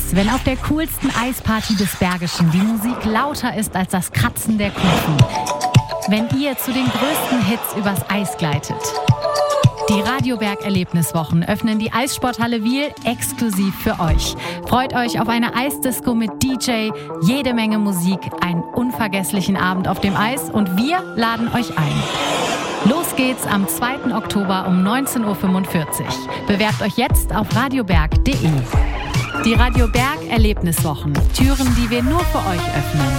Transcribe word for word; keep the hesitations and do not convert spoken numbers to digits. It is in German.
wenn auf der coolsten Eisparty des Bergischen die Musik lauter ist als das Kratzen der Kufen. Wenn ihr zu den größten Hits übers Eis gleitet. Die Radioberg-Erlebniswochen öffnen die Eissporthalle Wiel exklusiv für euch. Freut euch auf eine Eisdisco mit D J, jede Menge Musik, einen unvergesslichen Abend auf dem Eis und wir laden euch ein. Los geht's am zweiten Oktober um neunzehn Uhr fünfundvierzig. Bewerbt euch jetzt auf radioberg punkt de. Die Radioberg-Erlebniswochen. Türen, die wir nur für euch öffnen.